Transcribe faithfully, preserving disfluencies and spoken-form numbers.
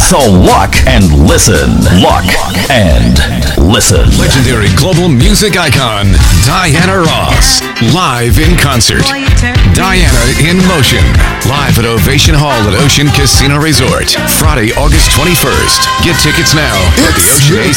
So lock and listen. Lock and listen. Legendary global music icon, Diana Ross. Live in concert. Diana in Motion. Live at Ovation Hall at Ocean Casino Resort. Friday, August twenty-first. Get tickets now at the ocean a